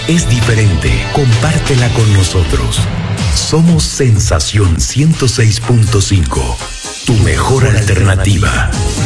es diferente. Compártela con nosotros. Somos Sensación 106.5, tu mejor alternativa.